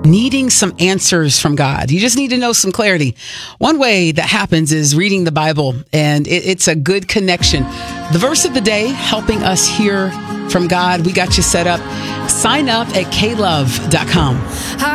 needing some answers from God. You just need to know some clarity. One way that happens is reading the Bible, and it's a good connection. The verse of the day, helping us hear from God. We got you set up. Sign up at klove.com.